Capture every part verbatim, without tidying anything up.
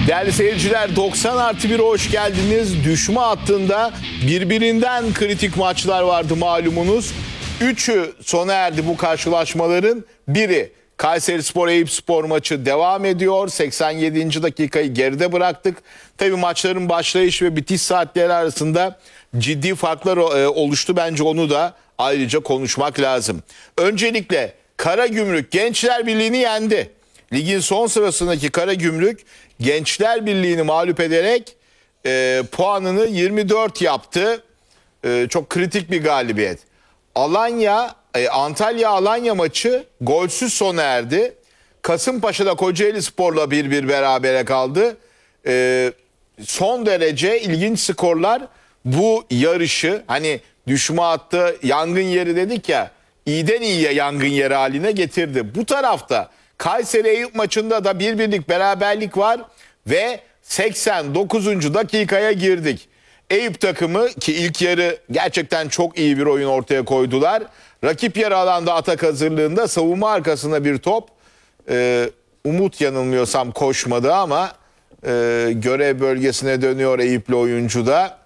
Değerli seyirciler, doksan artı bire hoş geldiniz. Düşme hattında birbirinden kritik maçlar vardı malumunuz. Üçü sona erdi bu karşılaşmaların. Biri Kayserispor Eyüpspor maçı devam ediyor. seksen yedinci dakikayı geride bıraktık. Tabii maçların başlayış ve bitiş saatleri arasında ciddi farklar oluştu. Bence onu da ayrıca konuşmak lazım. Öncelikle Karagümrük Gençler Birliği'ni yendi. Ligin son sırasındaki Karagümrük Gençler Birliği'ni mağlup ederek e, puanını yirmi dört yaptı. E, çok kritik bir galibiyet. Alanya, e, Antalya-Alanya maçı golsüz sona erdi. Kasımpaşa'da Kocaelispor'la bir bir berabere kaldı. E, son derece ilginç skorlar bu yarışı, hani düşme hattı, yangın yeri dedik ya, iyiden iyiye yangın yeri haline getirdi. Bu tarafta Kayseri Eyüp maçında da bir birlik beraberlik var ve seksen dokuzuncu dakikaya girdik. Eyüp takımı, ki ilk yarı gerçekten çok iyi bir oyun ortaya koydular. Rakip yarı alanda atak hazırlığında savunma arkasında bir top. Ee, Umut yanılmıyorsam koşmadı ama e, görev bölgesine dönüyor Eyüplü oyuncu da.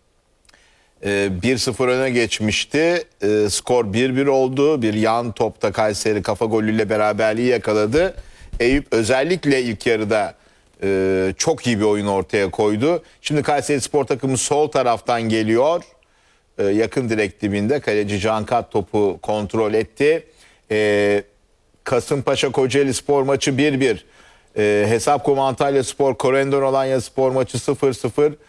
E, bir sıfır öne geçmişti. E, skor bir bir oldu. Bir yan topta Kayseri kafa golüyle beraberliği yakaladı. Eyüp özellikle ilk yarıda e, çok iyi bir oyun ortaya koydu. Şimdi Kayserispor takımı sol taraftan geliyor. E, yakın direk dibinde kaleci Cankat topu kontrol etti. E, Kasımpaşa Kocaelispor maçı bir bir. E, Hesapkom Antalyaspor Korendon Alanyaspor maçı sıfır sıfır. E,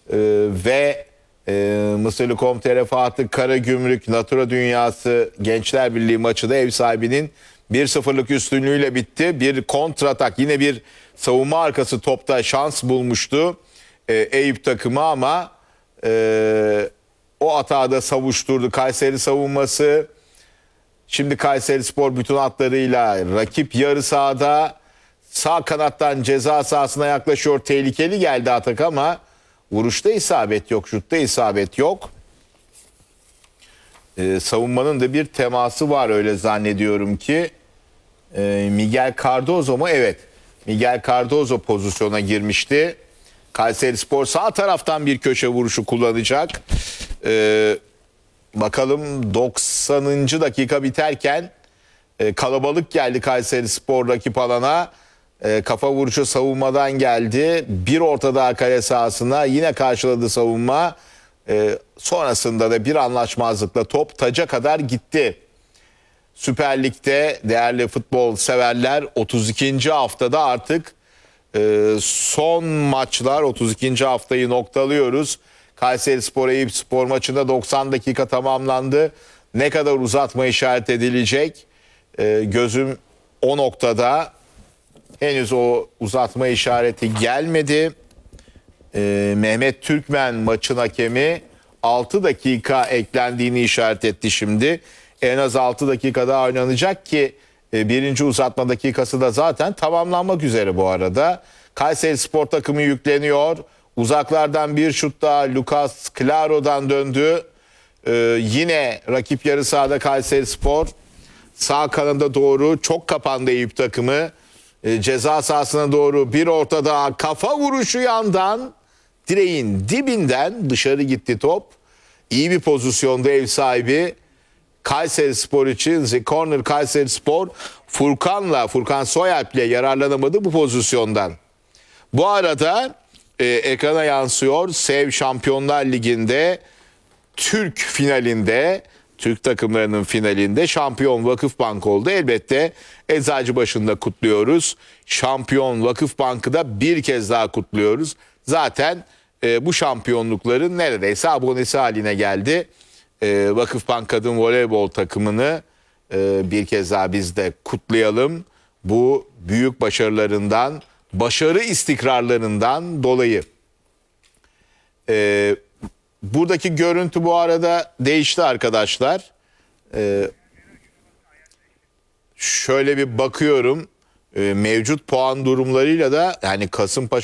ve e, Mısırlı Komtere Fatih Karagümrük Natura Dünyası Gençler Birliği maçı da ev sahibinin bir sıfırlık üstünlüğüyle bitti. Bir kontratak, yine bir savunma arkası topta şans bulmuştu e, Eyüp takımı ama e, o hatağı da savuşturdu Kayseri savunması. Şimdi Kayserispor bütün hatlarıyla rakip yarı sahada, sağ kanattan ceza sahasına yaklaşıyor. Tehlikeli geldi atak ama vuruşta isabet yok, şutta isabet yok. Ee, savunmanın da bir teması var öyle zannediyorum ki. Ee, Miguel Cardozo mu? Evet. Miguel Cardozo pozisyona girmişti. Kayserispor sağ taraftan bir köşe vuruşu kullanacak. Ee, bakalım doksanıncı dakika biterken e, kalabalık geldi Kayserispor rakip alana. E, kafa vuruşu savunmadan geldi. Bir orta daha kale sahasına yine karşıladı savunma. E, sonrasında da bir anlaşmazlıkla top taca kadar gitti. Süper Lig'de değerli futbol severler, otuz ikinci haftada artık e, son maçlar, otuz ikinci haftayı noktalıyoruz. Kayserispor Eyüpspor maçında doksan dakika tamamlandı. Ne kadar uzatma işaret edilecek? E, gözüm o noktada. Henüz o uzatma işareti gelmedi. Ee, Mehmet Türkmen maçın hakemi altı dakika eklendiğini işaret etti şimdi. En az altı dakika daha oynanacak ki e, birinci uzatma dakikası da zaten tamamlanmak üzere bu arada. Kayserispor takımı yükleniyor. Uzaklardan bir şut daha Lucas Claro'dan döndü. Ee, yine rakip yarı sahada Kayserispor. Sağ kanada doğru çok kapandı Eyüp takımı. E, ceza sahasına doğru bir orta daha, kafa vuruşu yandan direğin dibinden dışarı gitti top. İyi bir pozisyonda ev sahibi Kayserispor için. The Corner Kayserispor Furkan'la, Furkan Soyalp'le yararlanamadı bu pozisyondan. Bu arada e, ekrana yansıyor Sev Şampiyonlar Ligi'nde Türk finalinde, Türk takımlarının finalinde şampiyon Vakıfbank oldu. Elbette Eczacıbaşı'nda kutluyoruz. Şampiyon Vakıfbank'ı da bir kez daha kutluyoruz. Zaten e, bu şampiyonlukların neredeyse abonesi haline geldi. E, Vakıfbank Kadın Voleybol takımını e, bir kez daha biz de kutlayalım. Bu büyük başarılarından, başarı istikrarlarından dolayı. E, buradaki görüntü bu arada değişti arkadaşlar. E, şöyle bir bakıyorum. E, mevcut puan durumlarıyla da yani Kasımpaşa